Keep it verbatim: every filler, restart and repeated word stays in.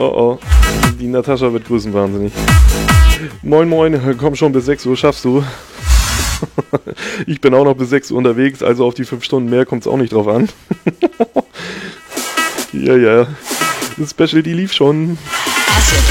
Oh oh, die Natascha wird größenwahnsinnig. Moin moin, komm schon, bis sechs Uhr schaffst du. Ich bin auch noch bis sechs Uhr unterwegs, also auf die fünf Stunden mehr kommt es auch nicht drauf an. Ja, ja, das Special, die lief schon. Acid